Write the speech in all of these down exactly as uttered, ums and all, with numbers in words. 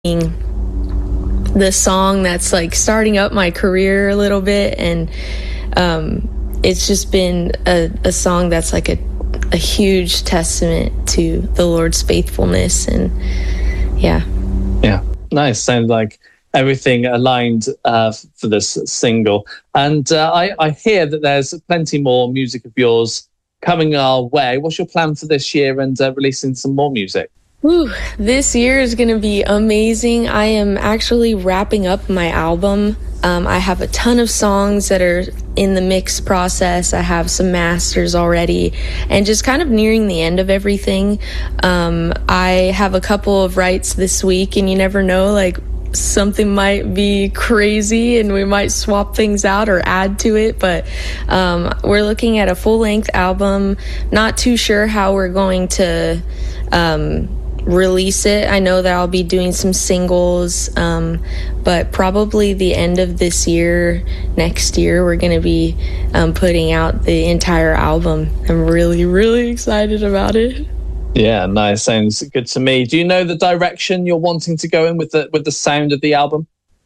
the song that's like starting up my career a little bit, and um, it's just been a, a song that's like a, a huge testament to the Lord's faithfulness. And yeah. Yeah, nice. Sounds like everything aligned uh, for this single. And uh, I, I hear that there's plenty more music of yours coming our way. What's your plan for this year and uh, releasing some more music? Whew, this year is going to be amazing. I am actually wrapping up my album. Um, I have a ton of songs that are in the mix process. I have some masters already, and just kind of nearing the end of everything. Um, I have a couple of writes this week, and you never know, like something might be crazy and we might swap things out or add to it. But um, we're looking at a full-length album. Not too sure how we're going to um, release it. I know that I'll be doing some singles, um, but probably the end of this year, next year, we're going to be um, putting out the entire album. I'm really, really excited about it. Yeah, nice. Sounds good to me. Do you know the direction you're wanting to go in with the with the sound of the album?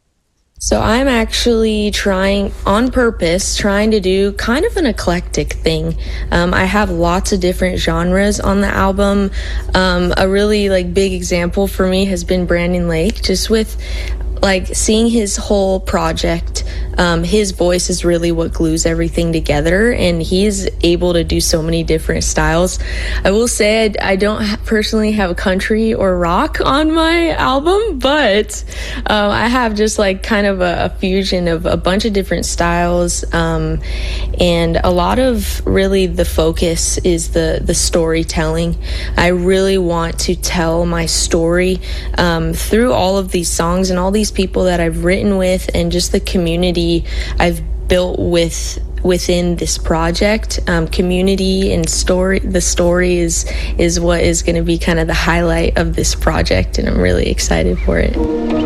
So I'm actually trying, on purpose, trying to do kind of an eclectic thing. Um, I have lots of different genres on the album. Um, a really like big example for me has been Brandon Lake, just with like seeing his whole project. Um, his voice is really what glues everything together, and he's able to do so many different styles. I will say I, I don't ha- personally have country or rock on my album, but uh, I have just like kind of a, a fusion of a bunch of different styles, um, and a lot of really the focus is the the storytelling. I really want to tell my story um, through all of these songs and all these people that I've written with, and just the community I've built with within this project. Um, community and story, the story is is what is going to be kind of the highlight of this project, and I'm really excited for it.